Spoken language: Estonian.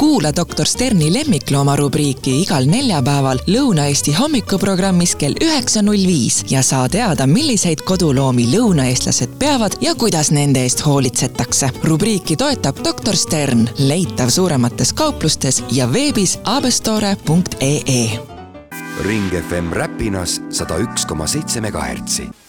Kuula Dr. Sterni lemmiklooma rubriiki igal neljapäeval Lõuna-Eesti hommikuprogrammis kell 9.05 ja saa teada, milliseid koduloomi lõunaeestlased peavad ja kuidas nende eest hoolitsetakse. Rubriiki toetab Dr. Stern, leitav suuremates kauplustes ja veebis abestore.ee. Ring FM Räpinas 101,7 MHz.